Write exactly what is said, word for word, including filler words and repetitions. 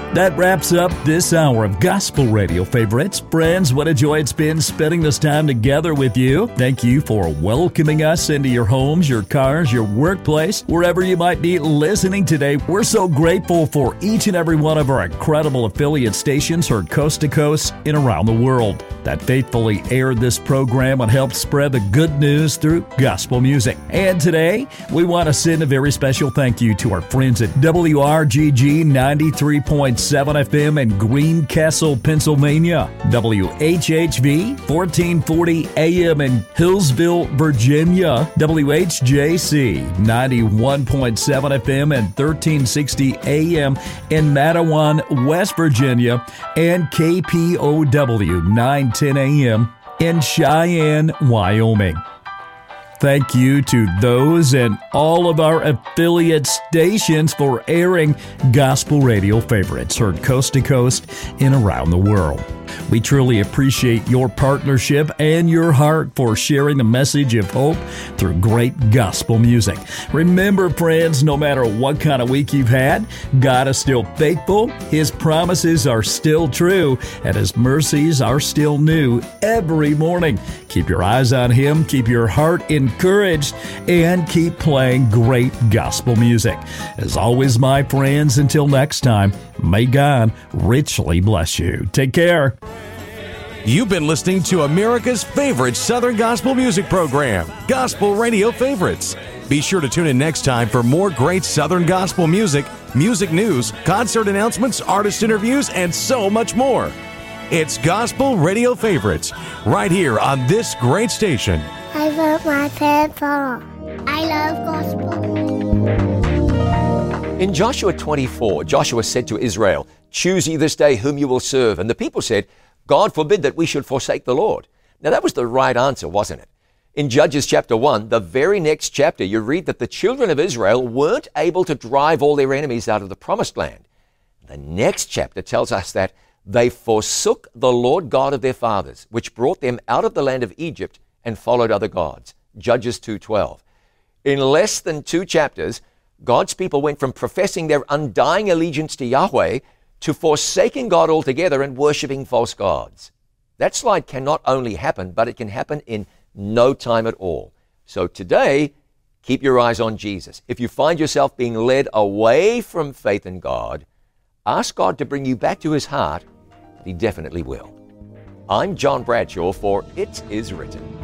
That wraps up this hour of Gospel Radio Favorites. Friends, what a joy it's been spending this time together with you. Thank you for welcoming us into your homes, your cars, your workplace, wherever you might be listening today. We're so grateful for each and every one of our incredible affiliate stations heard coast to coast and around the world that faithfully aired this program and helped spread the good news through gospel music. And today, we want to send a very special thank you to our friends at W R G G ninety-three point seven F M in Greencastle, Pennsylvania, W H H V fourteen forty A M in Hillsville, Virginia, W H J C ninety-one point seven F M and thirteen sixty A M in Mattawan, West Virginia, and K P O W nine ten A M in Cheyenne, Wyoming. Thank you to those and all of our affiliate stations for airing gospel radio favorites heard coast to coast and around the world. We truly appreciate your partnership and your heart for sharing the message of hope through great gospel music. Remember, friends, no matter what kind of week you've had, God is still faithful, His promises are still true, and His mercies are still new every morning. Keep your eyes on Him, keep your heart encouraged, and keep playing great gospel music. As always, my friends, until next time, may God richly bless you. Take care. You've been listening to America's favorite Southern gospel music program, Gospel Radio Favorites. Be sure to tune in next time for more great Southern gospel music, music news, concert announcements, artist interviews, and so much more. It's Gospel Radio Favorites, right here on this great station. I love my papa. I love gospel. In Joshua twenty-four, Joshua said to Israel, "Choose ye this day whom you will serve." And the people said, "God forbid that we should forsake the Lord." Now that was the right answer, wasn't it? In Judges chapter one, the very next chapter, you read that the children of Israel weren't able to drive all their enemies out of the promised land. The next chapter tells us that they forsook the Lord God of their fathers, which brought them out of the land of Egypt, and followed other gods. Judges two twelve. In less than two chapters, God's people went from professing their undying allegiance to Yahweh to forsaking God altogether and worshiping false gods. That slide can not only happen, but it can happen in no time at all. So today, keep your eyes on Jesus. If you find yourself being led away from faith in God, ask God to bring you back to His heart. He definitely will. I'm John Bradshaw for It Is Written.